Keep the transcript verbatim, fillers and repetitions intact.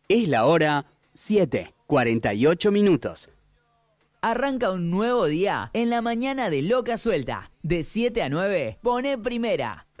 Es la hora siete, cuarenta y ocho minutos. Arranca un nuevo día en la mañana de Loca Suelta. De siete a nueve, pone primera.